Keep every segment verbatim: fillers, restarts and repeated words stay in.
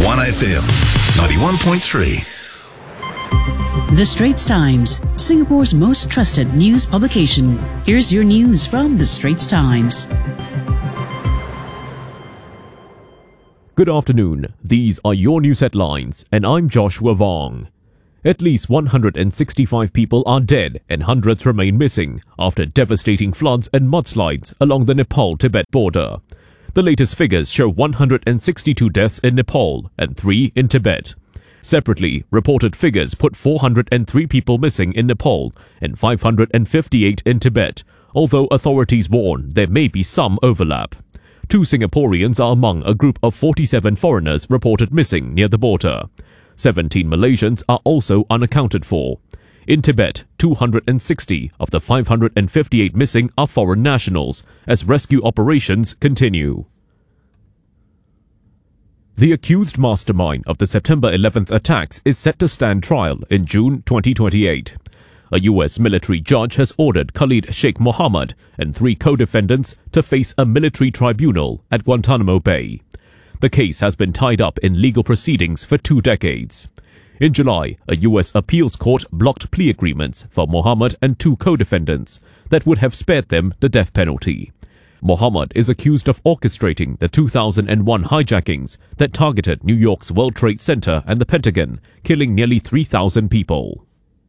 one F M, ninety-one point three. The Straits Times, Singapore's most trusted news publication. Here's your news from The Straits Times. Good afternoon. These are your news headlines, and I'm Joshua Vong. At least one hundred sixty-five people are dead and hundreds remain missing after devastating floods and mudslides along the Nepal-Tibet border. The latest figures show one hundred sixty-two deaths in Nepal and three in Tibet. Separately, reported figures put four hundred three people missing in Nepal and five hundred fifty-eight in Tibet, although authorities warn there may be some overlap. Two Singaporeans are among a group of forty-seven foreigners reported missing near the border. seventeen Malaysians are also unaccounted for. In Tibet, two hundred sixty of the five hundred fifty-eight missing are foreign nationals, as rescue operations continue. The accused mastermind of the September eleventh attacks is set to stand trial in June twenty twenty-eight. A U S military judge has ordered Khalid Sheikh Mohammed and three co-defendants to face a military tribunal at Guantanamo Bay. The case has been tied up in legal proceedings for two decades. In July, a U S appeals court blocked plea agreements for Mohammed and two co-defendants that would have spared them the death penalty. Mohammed is accused of orchestrating the two thousand one hijackings that targeted New York's World Trade Center and the Pentagon, killing nearly three thousand people.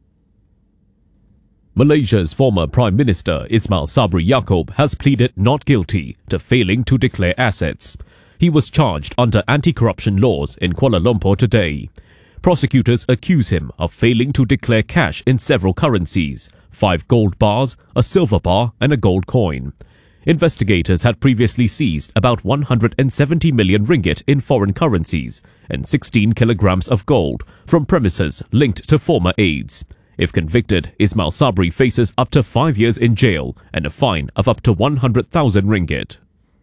Malaysia's former Prime Minister Ismail Sabri Yaakob has pleaded not guilty to failing to declare assets. He was charged under anti-corruption laws in Kuala Lumpur today. Prosecutors accuse him of failing to declare cash in several currencies, five gold bars, a silver bar and a gold coin. Investigators had previously seized about one hundred seventy million ringgit in foreign currencies and sixteen kilograms of gold from premises linked to former aides. If convicted, Ismail Sabri faces up to five years in jail and a fine of up to one hundred thousand ringgit.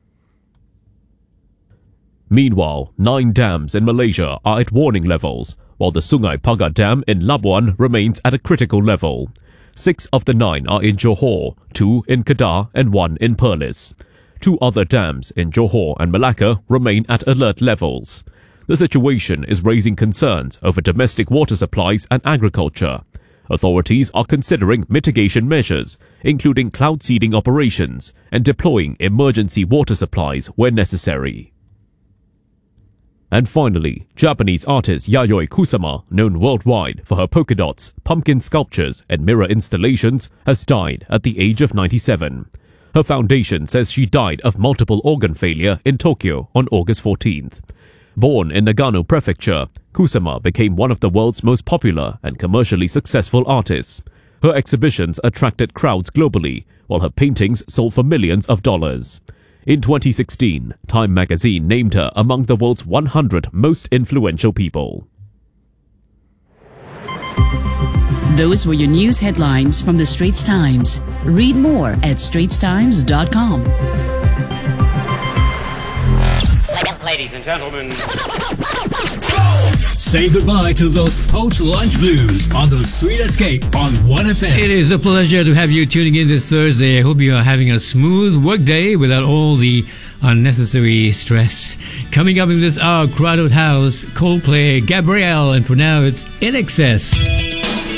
Meanwhile, nine dams in Malaysia are at warning levels, while the Sungai Pagar Dam in Labuan remains at a critical level. Six of the nine are in Johor, two in Kedah and one in Perlis. Two other dams in Johor and Malacca remain at alert levels. The situation is raising concerns over domestic water supplies and agriculture. Authorities are considering mitigation measures, including cloud seeding operations and deploying emergency water supplies where necessary. And finally, Japanese artist Yayoi Kusama, known worldwide for her polka dots, pumpkin sculptures and mirror installations, has died at the age of ninety-seven. Her foundation says she died of multiple organ failure in Tokyo on August fourteenth. Born in Nagano Prefecture, Kusama became one of the world's most popular and commercially successful artists. Her exhibitions attracted crowds globally, while her paintings sold for millions of dollars. In twenty sixteen, Time magazine named her among the world's one hundred most influential people. Those were your news headlines from The Straits Times. Read more at straits times dot com. Ladies and gentlemen, say goodbye to those post-lunch blues on the Sweet Escape on one F M. It is a pleasure to have you tuning in this Thursday. I hope you are having a smooth work day without all the unnecessary stress. Coming up in this hour, Crowded House, Coldplay, Gabrielle, and for now it's In Excess.